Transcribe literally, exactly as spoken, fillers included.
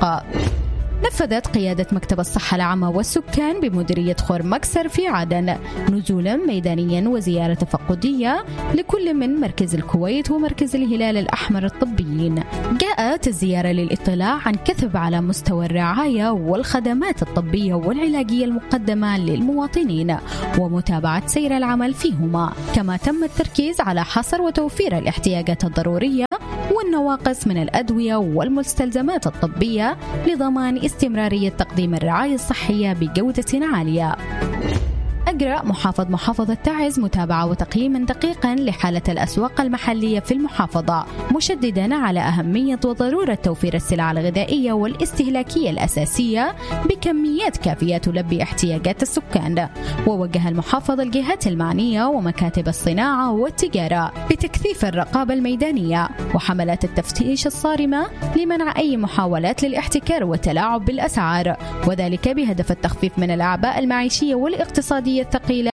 الطرق. نفذت قيادة مكتب الصحة العامة والسكان بمديرية خور مكسر في عدن نزولا ميدانيا وزيارة تفقدية لكل من مركز الكويت ومركز الهلال الأحمر الطبيين. جاءت الزيارة للإطلاع عن كثب على مستوى الرعاية والخدمات الطبية والعلاجية المقدمة للمواطنين ومتابعة سير العمل فيهما، كما تم التركيز على حصر وتوفير الاحتياجات الضرورية والنواقص من الأدوية والمستلزمات الطبية لضمان استمرارية تقديم الرعاية الصحية بجودة عالية. أجرى محافظ محافظة تعز متابعة وتقييم دقيقا لحالة الأسواق المحلية في المحافظة، مشددا على أهمية وضرورة توفير السلع الغذائية والاستهلاكية الأساسية بكميات كافية تلبي احتياجات السكان. ووجه المحافظ الجهات المعنية ومكاتب الصناعة والتجارة بتكثيف الرقابة الميدانية وحملات التفتيش الصارمة لمنع أي محاولات للاحتكار والتلاعب بالأسعار، وذلك بهدف التخفيف من الأعباء المعيشية والاقتصادية الثقيلة